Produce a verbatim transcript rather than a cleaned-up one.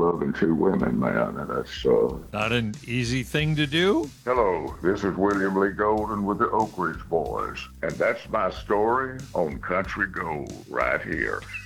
loving two women, man, and that's, uh... Not an easy thing to do? Hello, this is William Lee Golden with the Oak Ridge Boys, and that's my story on Country Gold right here.